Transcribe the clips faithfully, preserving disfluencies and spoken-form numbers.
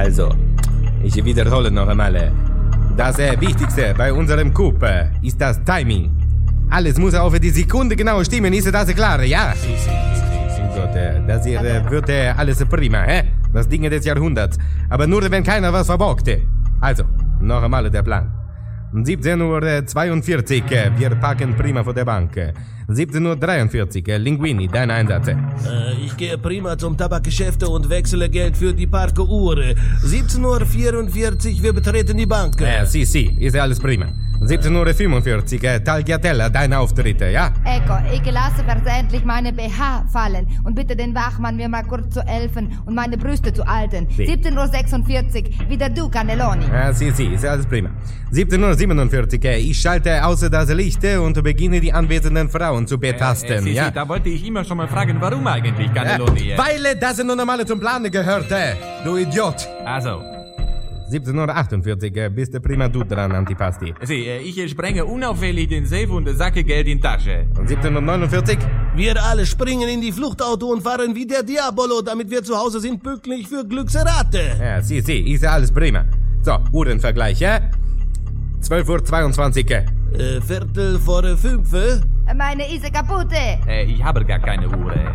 Also, ich wiederhole noch einmal. Das äh, Wichtigste bei unserem Coup äh, ist das Timing. Alles muss auf die Sekunde genau stimmen, ist das klar, ja? Si, si, si, si. Gut, äh, das hier äh, wird äh, alles prima, hä? Das Ding des Jahrhunderts. Aber nur, wenn keiner was verbogt. Also, noch einmal der Plan. siebzehn Uhr zweiundvierzig, äh, wir parken prima vor der Bank. siebzehn Uhr dreiundvierzig, äh, Linguini, dein Einsatz. Äh, ich gehe prima zum Tabakgeschäfte und wechsle Geld für die Parkuhr. siebzehn Uhr vierundvierzig, wir betreten die Bank. Äh, si, si, ist alles prima. siebzehn Uhr fünfundvierzig, äh, Tagliatella, dein Auftritt, ja? Ecco, ich lasse versehentlich meine B H fallen und bitte den Wachmann, mir mal kurz zu helfen und meine Brüste zu halten. Si. siebzehn Uhr sechsundvierzig, wieder du, Cannelloni. Ja, si, si, ist alles prima. siebzehn Uhr siebenundvierzig, äh, ich schalte außer das Licht äh, und beginne die anwesenden Frauen zu betasten, äh, äh, si, ja? si, da wollte ich immer schon mal fragen, warum eigentlich, Cannelloni? Äh, weil äh, das nun einmal zum Plan gehört, äh, du Idiot. Also, siebzehn Uhr achtundvierzig, äh, bist du prima du dran, Antipasti. sieh, äh, ich sprenge unauffällig den Safe und sacke Geld in Tasche. Und siebzehn Uhr neunundvierzig? Wir alle springen in die Fluchtauto und fahren wie der Diabolo, damit wir zu Hause sind, pünktlich für Glückserate. Ja, si, si, ist ja alles prima. So, Uhrenvergleich, ja? zwölf Uhr zweiundzwanzig, äh. Äh, Viertel vor fünf. äh? Meine ist kaputt. Äh, ich habe gar keine Uhr. Äh.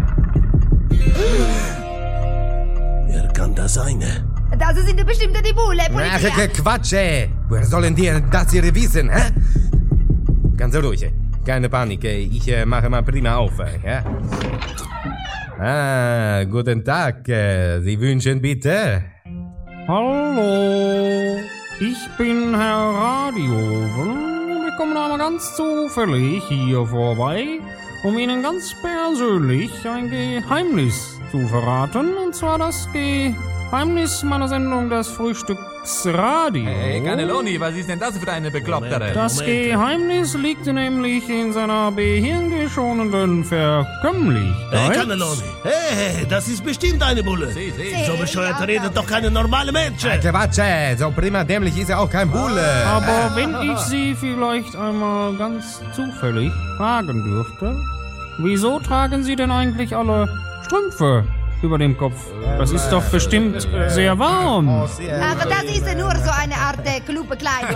Wer kann das sein? äh? Das sind bestimmt die Bulle, Ach, Polizia. äh, Quatsch, äh. Woher sollen die das hier wissen, hä? Ganz ruhig, äh. Keine Panik, äh. Ich äh, mache mal prima auf, äh, ja? Ah, guten Tag, äh. Sie wünschen bitte? Hallo, ich bin Herr Radioven und ich komme einmal ganz zufällig hier vorbei, um Ihnen ganz persönlich ein Geheimnis zu verraten, und zwar das Geheimnis meiner Sendung, das Frühstücksradio. Hey, Cannelloni, was ist denn das für eine Beklopptere? Das Moment. Geheimnis liegt nämlich in seiner behirngeschonenden Verkömmlichkeit. Hey, Cannelloni. Hey, hey, das ist bestimmt eine Bulle. Si, si. So bescheuert redet doch keine normale Mensch. Äh, Quatsch, äh. So prima dämlich ist er auch kein Bulle. Aber wenn ich Sie vielleicht einmal ganz zufällig fragen dürfte, wieso tragen Sie denn eigentlich alle Strümpfe über dem Kopf? Das ist doch bestimmt sehr warm. Ach, das ist nur so eine Art äh, Klubekleidung.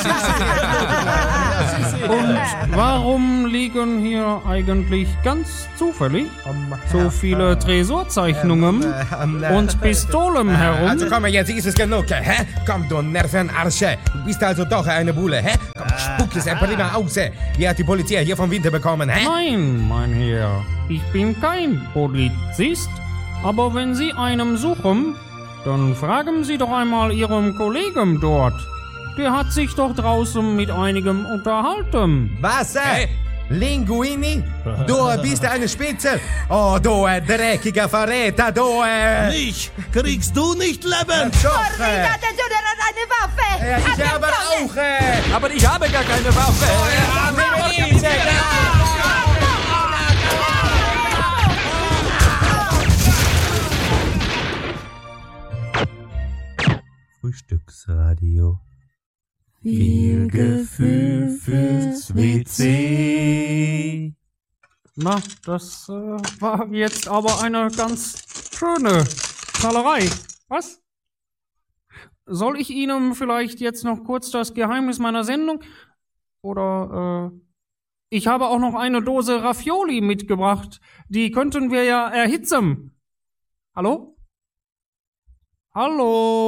Und warum liegen hier eigentlich ganz zufällig so viele Tresorzeichnungen und Pistolen herum? Also komm, jetzt ist es genug, hä? Komm, du Nervenarsche. Du bist also doch eine Bulle, hä? Komm, spuck es prima aus. Wie hat die Polizei hier vom Winter bekommen, hä? Nein, mein Herr, ich bin kein Polizist. Aber wenn Sie einen suchen, dann fragen Sie doch einmal Ihrem Kollegen dort. Der hat sich doch draußen mit einigem unterhalten. Was? Äh? Linguini? Du bist eine Spitzel. Oh, du äh, dreckiger Verräter, du äh... Mich kriegst du nicht leben. Doch, äh, Attenzione, er hat eine Waffe. äh, ich aber auch, äh... Aber ich habe gar keine Waffe. Frühstücksradio. Viel Gefühl fürs W C. Na, das äh, war jetzt aber eine ganz schöne Knallerei. Was? Soll ich Ihnen vielleicht jetzt noch kurz das Geheimnis meiner Sendung? Oder, äh, ich habe auch noch eine Dose Raffioli mitgebracht. Die könnten wir ja erhitzen. Hallo? Hallo?